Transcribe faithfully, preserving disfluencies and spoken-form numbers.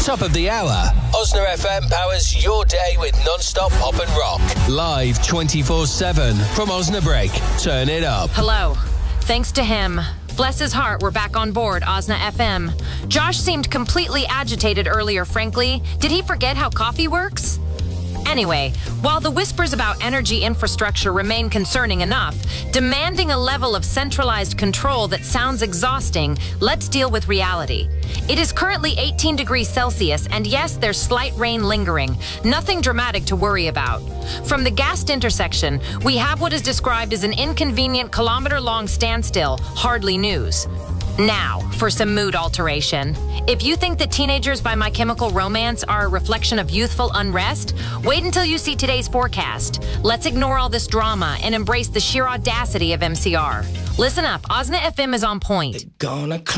Top of the hour. Osna F M powers your day with non-stop pop and rock. Live twenty-four seven from Osnabrück. Turn it up. Hello. Thanks to him. Bless his heart, we're back on board Osna F M. Josh seemed completely agitated earlier, frankly. Did he forget how coffee works? Anyway, while the whispers about energy infrastructure remain concerning enough, demanding a level of centralized control that sounds exhausting, let's deal with reality. It is currently eighteen degrees Celsius, and yes, there's slight rain lingering. Nothing dramatic to worry about. From the Gast intersection, we have what is described as an inconvenient kilometer-long standstill, hardly news. Now, for some mood alteration. If you think that Teenagers by My Chemical Romance are a reflection of youthful unrest, wait until you see today's forecast. Let's ignore all this drama and embrace the sheer audacity of M C R. Listen up, Osna F M is on point.